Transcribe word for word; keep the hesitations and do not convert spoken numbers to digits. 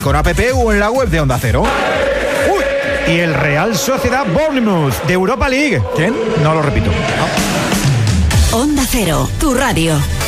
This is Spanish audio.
con app o en la web de Onda Cero. Uy, y el Real Sociedad Bournemouth de Europa League. ¿Quién? No lo repito. No. Onda Cero, tu radio.